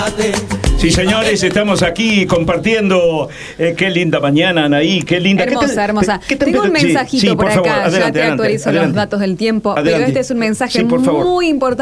Sí, señores, estamos aquí compartiendo. Qué linda mañana, Anaí, qué linda. Hermosa, hermosa. Tengo un mensajito por favor, acá, adelante, ya te actualizo adelante. los datos del tiempo, Adelante. pero este es un mensaje Sí, por favor. muy importante.